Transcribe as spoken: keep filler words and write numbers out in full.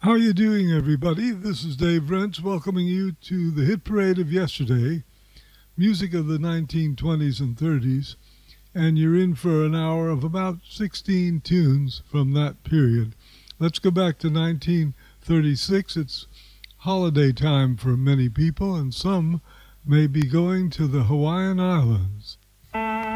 How are you doing, everybody? This is Dave Rentz welcoming you to the hit parade of yesterday, music of the nineteen twenties and thirties, and you're in for an hour of about sixteen tunes from that period. Let's go back to nineteen thirty-six. It's holiday time for many people, and some may be going to the Hawaiian Islands.